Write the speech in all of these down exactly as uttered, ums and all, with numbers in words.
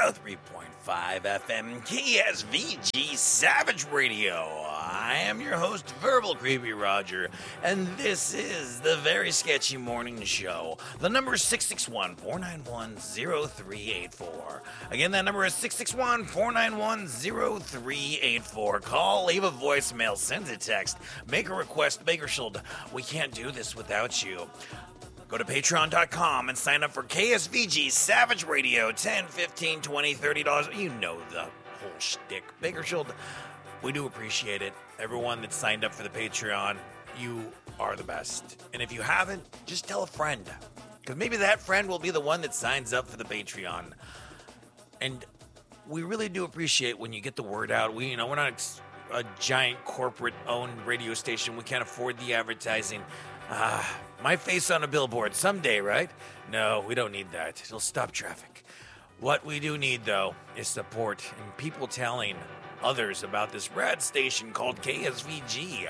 oh three point five F M K S V G Savage Radio. I am your host, Verbal Creepy Roger, and this is the Very Sketchy Morning Show. The number is six six one, four nine one, zero three eight four. Again, that number is six six one, four nine one, zero three eight four. Call, leave a voicemail, send a text, make a request, Bakersfield. We can't do this without you. Go to patreon dot com and sign up for K S V G Savage Radio. ten, fifteen, twenty, thirty dollars. You know the whole shtick. Bakersfield, we do appreciate it. Everyone that signed up for the Patreon, you are the best. And if you haven't, just tell a friend. Because maybe that friend will be the one that signs up for the Patreon. And we really do appreciate when you get the word out. We, you know, we're not a giant corporate-owned radio station. We can't afford the advertising. Ah, my face on a billboard someday, right? No, we don't need that. It'll stop traffic. What we do need, though, is support and people telling others about this rad station called K S V G.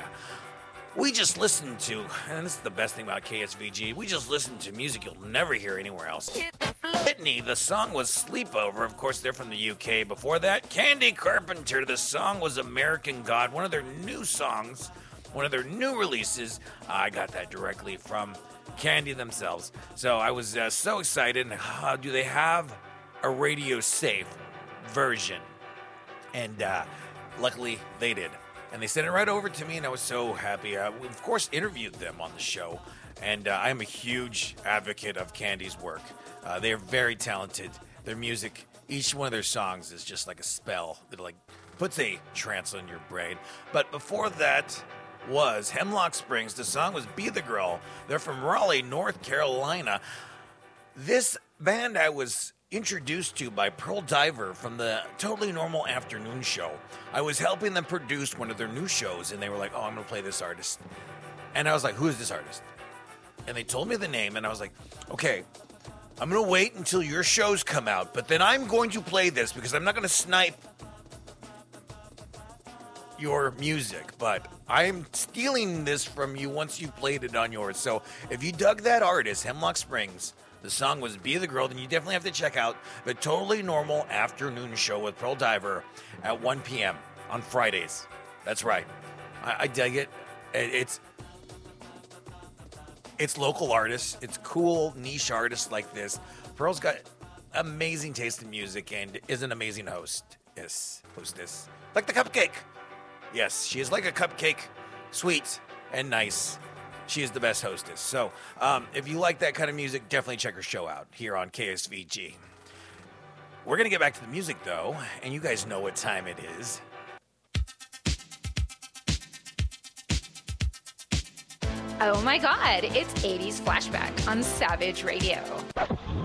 We just listen to, and this is the best thing about K S V G, we just listen to music you'll never hear anywhere else. Whitney, the song was Sleepover. Of course, they're from the U K. Before that, Candy Carpenter, the song was American God, one of their new songs. One of their new releases. I got that directly from Candy themselves. So I was uh, so excited. Uh, do they have a radio safe version? And uh, luckily they did. And they sent it right over to me, and I was so happy. Uh, we, of course, interviewed them on the show. And uh, I'm a huge advocate of Candy's work. Uh, they are very talented. Their music, each one of their songs is just like a spell that like puts a trance on your brain. But before that was Hemlock Springs. The song was Be the Girl. They're from Raleigh, North Carolina. This band I was introduced to by Pearl Diver from the Totally Normal Afternoon Show. I was helping them produce one of their new shows, and they were like, oh, I'm going to play this artist. And I was like, who is this artist? And they told me the name, and I was like, okay, I'm going to wait until your shows come out, but then I'm going to play this because I'm not going to snipe your music, but I'm stealing this from you once you've played it on yours. So if you dug that artist, Hemlock Springs, the song was Be the Girl, then you definitely have to check out the Totally Normal Afternoon Show with Pearl Diver at one p.m. on Fridays. That's right. I, I dig it. it. It's it's local artists. It's cool niche artists like this. Pearl's got amazing taste in music and is an amazing host. Yes, hostess. Like the cupcake. Yes, she is like a cupcake, sweet and nice. She is the best hostess. So um, if you like that kind of music, definitely check her show out here on K S V G. We're going to get back to the music, though, and you guys know what time it is. Oh my God, it's eighties Flashback on Savage Radio.